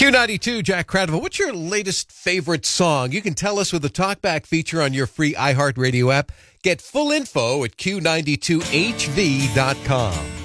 Q92, Jack Cradle. What's your latest favorite song? You can tell us with the Talkback feature on your free iHeartRadio app. Get full info at Q92HV.com.